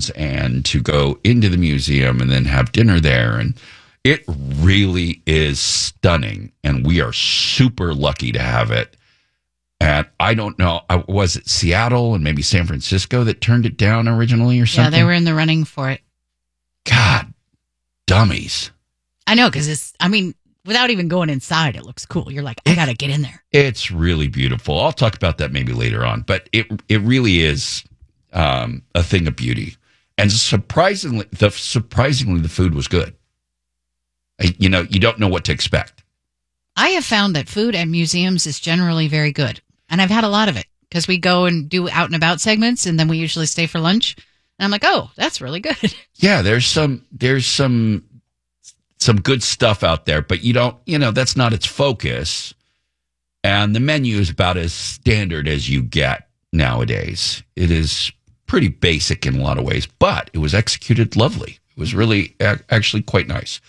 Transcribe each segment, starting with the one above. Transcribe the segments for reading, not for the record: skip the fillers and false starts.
museums and to go into the museum and then have dinner there. And it really is stunning. And we are super lucky to have it. And I don't know, was it Seattle and maybe San Francisco that turned it down originally or something? Yeah, they were in the running for it. God, dummies. I know, because without even going inside, it looks cool. You're like, I got to get in there. It's really beautiful. I'll talk about that maybe later on. But it really is a thing of beauty. And surprisingly, the food was good. You don't know what to expect. I have found that food at museums is generally very good. And I've had a lot of it because we go and do out and about segments and then we usually stay for lunch. And I'm like, oh, that's really good. Yeah, there's some good stuff out there, but that's not its focus. And the menu is about as standard as you get nowadays. It is pretty basic in a lot of ways, but it was executed lovely. It was really actually quite nice.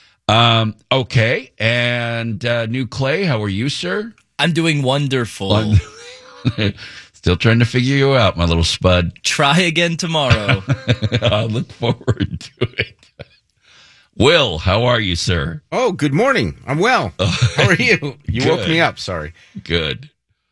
Okay. And New Clay, how are you, sir? I'm doing wonderful. Still trying to figure you out, my little spud. Try again tomorrow. I look forward to it. Will, how are you, sir? Oh, good morning. I'm well. How are you? You woke me up. Sorry. Good.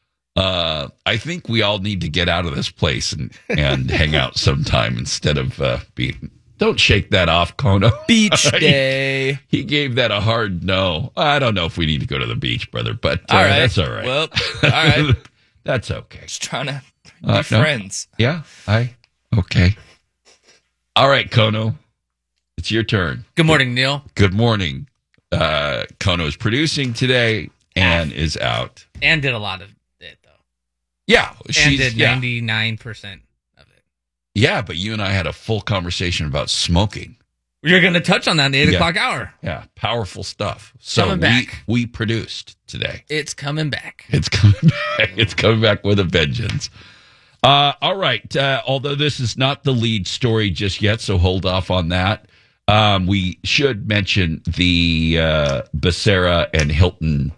I think we all need to get out of this place and hang out sometime instead of being... Don't shake that off, Kono. Beach day. He gave that a hard no. I don't know if we need to go to the beach, brother, but all right. That's all right. Well, all right. That's okay. Just trying to be friends. No? Yeah, okay. All right, Kono. It's your turn. Good morning, Neil. Good morning. Kono is producing today and is out. And did a lot of it, though. Yeah. And did 99%. Yeah, but you and I had a full conversation about smoking. You're going to touch on that in the 8 o'clock hour. Yeah, powerful stuff. So coming back. We produced today. It's coming back. It's coming back. It's coming back with a vengeance. All right. Although this is not the lead story just yet, so hold off on that. We should mention the Becerra and Hilton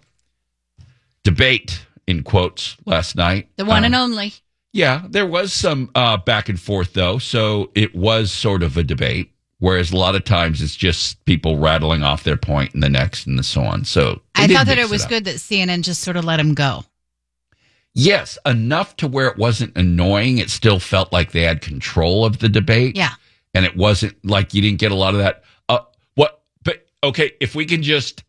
debate, in quotes, last night. The one and only. Yeah, there was some back and forth, though, so it was sort of a debate, whereas a lot of times it's just people rattling off their point and the next and so on. So I thought that it was good that CNN just sort of let him go. Yes, enough to where it wasn't annoying. It still felt like they had control of the debate. Yeah. And it wasn't like you didn't get a lot of that. But okay, if we can just,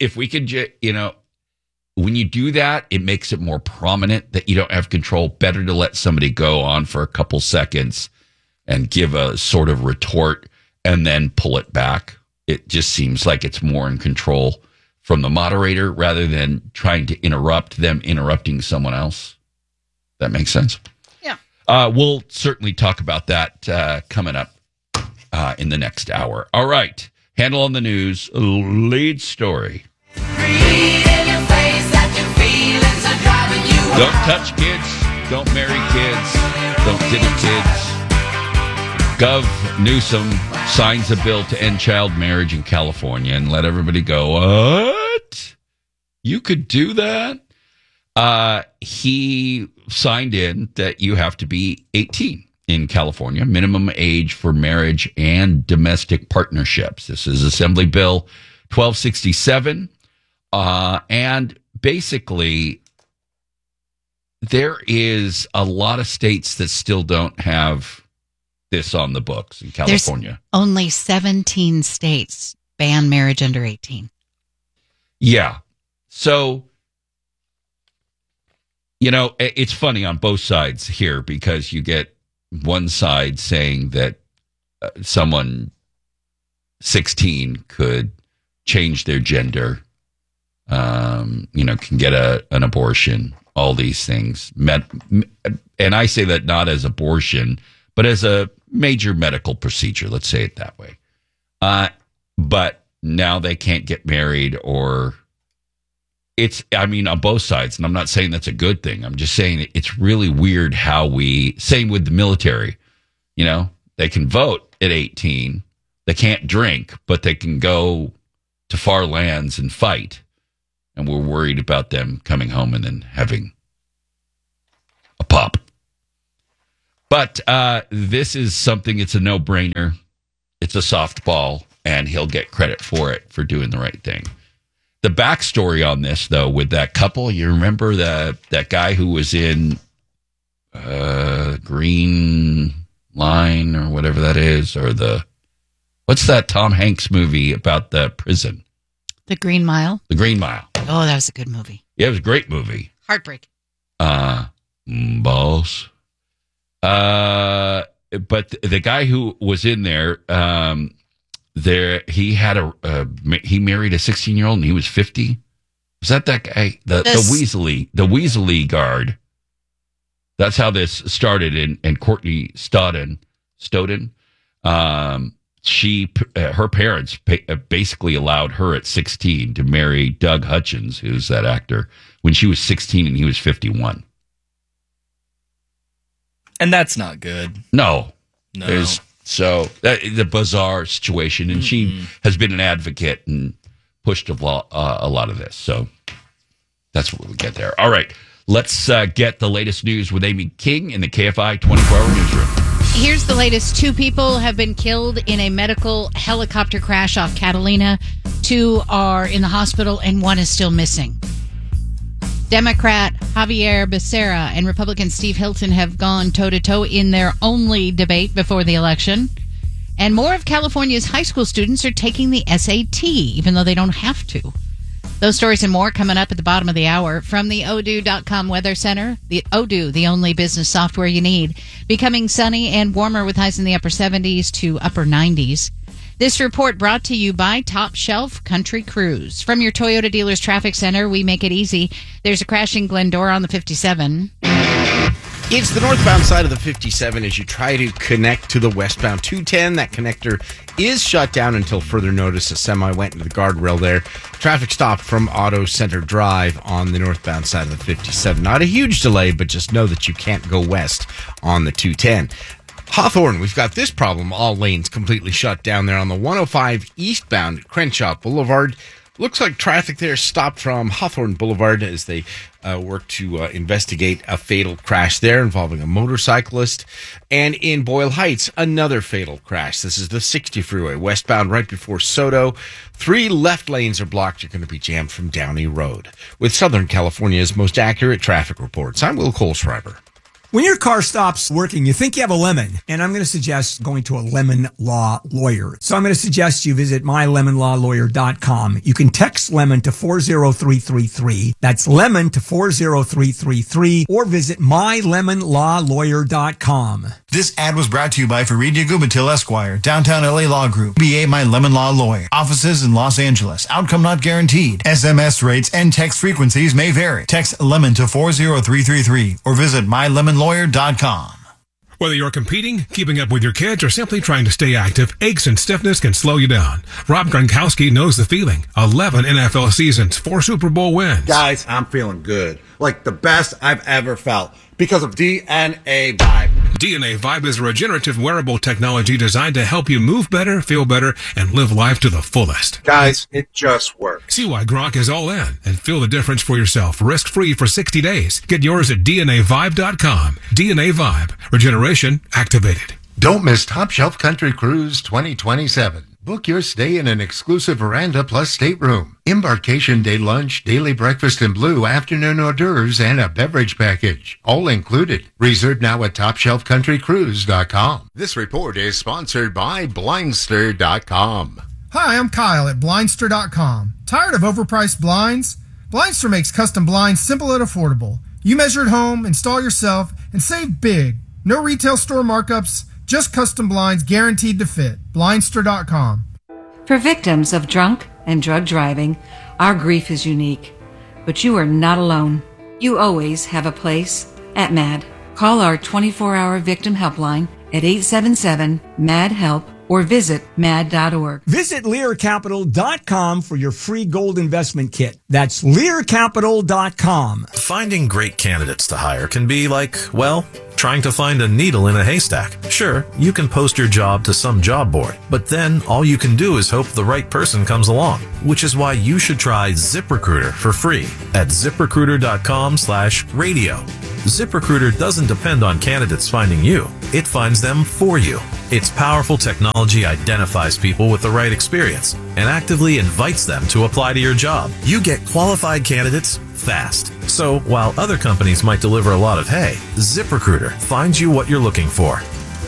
when you do that, it makes it more prominent that you don't have control. Better to let somebody go on for a couple seconds and give a sort of retort and then pull it back. It just seems like it's more in control from the moderator rather than trying to interrupt them interrupting someone else. That makes sense? Yeah. We'll certainly talk about that coming up in the next hour. All right. Handle on the news, lead story. Don't touch kids. Don't marry kids. Don't dinner kids. Gov Newsom signs a bill to end child marriage in California and let everybody go, what? You could do that? He signed in that you have to be 18 in California, minimum age for marriage and domestic partnerships. This is Assembly Bill 1267. And basically, there is a lot of states that still don't have this on the books in California. There's only 17 states ban marriage under 18. Yeah. So, it's funny on both sides here because you get one side saying that someone 16 could change their gender, can get an abortion, all these things. And I say that not as abortion, but as a major medical procedure. Let's say it that way. But now they can't get married on both sides. And I'm not saying that's a good thing. I'm just saying it's really weird how same with the military, they can vote at 18. They can't drink, but they can go to far lands and fight. And we're worried about them coming home and then having a pup. But this is something, it's a no-brainer. It's a softball, and he'll get credit for it for doing the right thing. The backstory on this, though, with that couple, you remember that guy who was in Green Line or whatever that is, or what's that Tom Hanks movie about the prison? The Green Mile. The Green Mile. Oh, that was a good movie. Yeah, it was a great movie. Heartbreak. Balls. But the guy who was in there, he had he married a 16-year-old and he was 50. Was that guy? The Weasley guard. That's how this started. And Courtney Stodden, her parents basically allowed her at 16 to marry Doug Hutchins, who's that actor, when she was 16 and he was 51. And that's not good. No. No. The bizarre situation, and she has been an advocate and pushed a lot of this. So that's what we get there. All right, let's get the latest news with Amy King in the KFI 24-hour newsroom. Here's the latest. 2 people have been killed in a medical helicopter crash off Catalina. 2 are in the hospital, and 1 is still missing. Democrat Javier Becerra and Republican Steve Hilton have gone toe-to-toe in their only debate before the election. And more of California's high school students are taking the SAT, even though they don't have to. Those stories and more coming up at the bottom of the hour. From the Odoo.com Weather Center, the Odoo, the only business software you need. Becoming sunny and warmer with highs in the upper 70s to upper 90s. This report brought to you by Top Shelf Country Cruise. From your Toyota dealer's traffic center, we make it easy. There's a crash in Glendora on the 57. It's the northbound side of the 57 as you try to connect to the westbound 210. That connector is shut down until further notice. A semi went into the guardrail there. Traffic stopped from Auto Center Drive on the northbound side of the 57. Not a huge delay, but just know that you can't go west on the 210. Hawthorne, we've got this problem. All lanes completely shut down there on the 105 eastbound at Crenshaw Boulevard. Looks like traffic there stopped from Hawthorne Boulevard as they work to investigate a fatal crash there involving a motorcyclist. And in Boyle Heights, another fatal crash. This is the 60 freeway westbound right before Soto. 3 left lanes are blocked. You're going to be jammed from Downey Road. With Southern California's most accurate traffic reports, I'm Will Kohlschreiber. When your car stops working, you think you have a lemon, and I'm going to suggest going to a lemon law lawyer. So I'm going to suggest you visit mylemonlawlawyer.com. You can text lemon to 40333. That's lemon to 40333, or visit mylemonlawlawyer.com. This ad was brought to you by Fareed Gubatil Esquire, Downtown LA Law Group, BA My Lemon Law Lawyer. Offices in Los Angeles. Outcome not guaranteed. SMS rates and text frequencies may vary. Text lemon to 40333 or visit mylemonlawyer.com. Whether you're competing, keeping up with your kids, or simply trying to stay active, aches and stiffness can slow you down. Rob Gronkowski knows the feeling. 11 NFL seasons, 4 Super Bowl wins. Guys, I'm feeling good. Like the best I've ever felt because of DNA Vibe. DNA Vibe is a regenerative wearable technology designed to help you move better, feel better, and live life to the fullest. Guys, it just works. See why Gronk is all in and feel the difference for yourself. Risk-free for 60 days. Get yours at DNAVibe.com. DNA Vibe. Regeneration activated. Don't miss Top Shelf Country Cruise 2027. Book your stay in an exclusive veranda plus stateroom. Embarkation day lunch, daily breakfast in blue, afternoon hors d'oeuvres, and a beverage package. All included. Reserve now at TopShelfCountryCruise.com. This report is sponsored by Blindster.com. Hi, I'm Kyle at Blindster.com. Tired of overpriced blinds? Blindster makes custom blinds simple and affordable. You measure at home, install yourself, and save big. No retail store markups, just custom blinds guaranteed to fit. Blindster.com. For victims of drunk and drug driving, our grief is unique. But you are not alone. You always have a place at MAD. Call our 24-hour victim helpline at 877-MAD-HELP or visit mad.org. Visit LearCapital.com for your free gold investment kit. That's LearCapital.com. Finding great candidates to hire can be like, well, trying to find a needle in a haystack. Sure, you can post your job to some job board, but then all you can do is hope the right person comes along, which is why you should try ZipRecruiter for free at ZipRecruiter.com/radio. ZipRecruiter doesn't depend on candidates finding you. It finds them for you. Its powerful technology identifies people with the right experience and actively invites them to apply to your job. You get qualified candidates fast. So while other companies might deliver a lot of hay, ZipRecruiter finds you what you're looking for.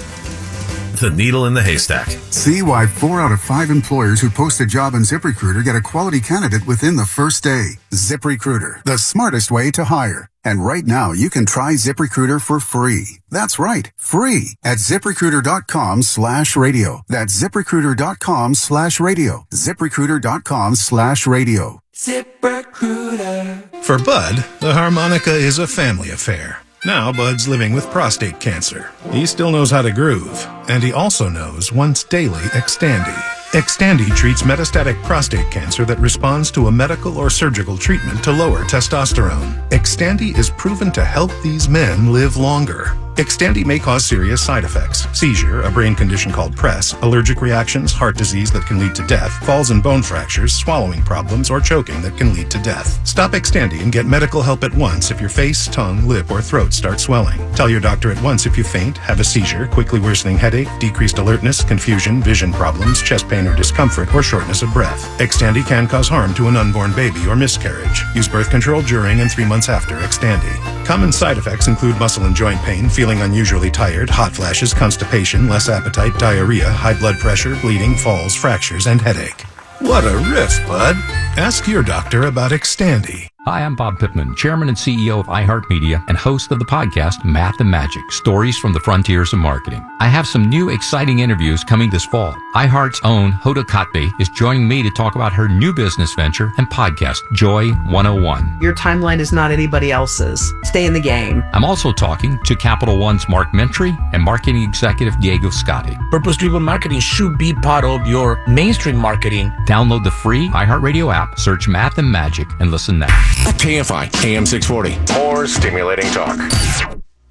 The needle in the haystack. See why 4 out of 5 employers who post a job on ZipRecruiter get a quality candidate within the first day. ZipRecruiter, the smartest way to hire. And right now, you can try ZipRecruiter for free. That's right, free at ZipRecruiter.com/radio. That's ZipRecruiter.com/radio. ZipRecruiter.com/radio. ZipRecruiter. For Bud, the harmonica is a family affair. Now Bud's living with prostate cancer. He still knows how to groove, and he also knows once daily Xtandi. Xtandi treats metastatic prostate cancer that responds to a medical or surgical treatment to lower testosterone. Xtandi is proven to help these men live longer. Xtandi may cause serious side effects: seizure, a brain condition called PRES, allergic reactions, heart disease that can lead to death, falls and bone fractures, swallowing problems, or choking that can lead to death. Stop Xtandi and get medical help at once if your face, tongue, lip, or throat start swelling. Tell your doctor at once if you faint, have a seizure, quickly worsening headache, decreased alertness, confusion, vision problems, chest pain or discomfort, or shortness of breath. Xtandi can cause harm to an unborn baby or miscarriage. Use birth control during and 3 months after Xtandi. Common side effects include muscle and joint pain, feeling unusually tired, hot flashes, constipation, less appetite, diarrhea, high blood pressure, bleeding, falls, fractures, and headache. What a riff, Bud. Ask your doctor about Xtandi. Hi, I'm Bob Pittman, Chairman and CEO of iHeartMedia and host of the podcast Math and Magic, Stories from the Frontiers of Marketing. I have some new exciting interviews coming this fall. iHeart's own Hoda Kotb is joining me to talk about her new business venture and podcast, Joy 101. Your timeline is not anybody else's. Stay in the game. I'm also talking to Capital One's Mark Mentry and marketing executive Diego Scotti. Purpose-driven marketing should be part of your mainstream marketing. Download the free iHeartRadio app, search Math and Magic, and listen now. KFI AM 640. More stimulating talk.